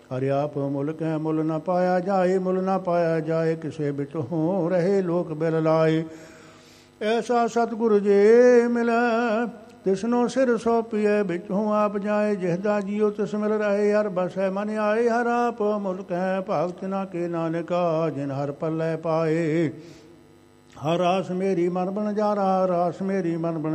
ਹਰਿ ਆਪ ਮੁਲਕ ਹੈ ਮੁੱਲ ਨਾ ਪਾਇਆ ਜਾਏ, ਮੁੱਲ ਨਾ ਪਾਇਆ ਜਾਏ ਕਿਸੇ ਬਿਟੋਂ ਰਹੇ ਲੋਕ ਬਿਲ ਲਾਏ। ਐਸਾ ਸਤਿਗੁਰ ਜੇ ਮਿਲੈ ਤਿਸਨੋ ਸਿਰ ਸੌਪੀਐ, ਬਿਚੋਂ ਆਪ ਜਾਏ ਜਿਹਦਾ ਜੀਓ ਤਿਸ ਮਿਲ ਰਹੇ। ਹਰ ਬਸੈ ਮਨ ਆਏ ਹਰ ਆਪ ਮੁਲਕ ਹੈ, ਭਗਤ ਨਾ ਕੇ ਨਾਨਕਾ ਜਿਨ ਹਰ ਪੱਲੇ ਪਾਏ। ਹਰ ਰਾਸ ਮੇਰੀ ਮਨ ਬਣ ਜਾਰਾ, ਰਾਸ ਮੇਰੀ ਮਨ ਬਣ